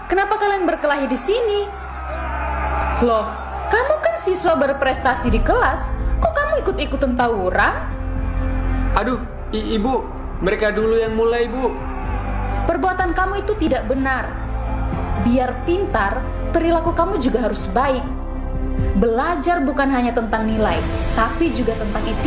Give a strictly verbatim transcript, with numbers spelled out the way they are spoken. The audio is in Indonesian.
kenapa kalian berkelahi di sini? Loh, kamu kan siswa berprestasi di kelas, kok kamu ikut-ikutan tawuran? Aduh, i- ibu, mereka dulu yang mulai, Bu. Perbuatan kamu itu tidak benar. Biar pintar, perilaku kamu juga harus baik. Belajar bukan hanya tentang nilai, tapi juga tentang etika.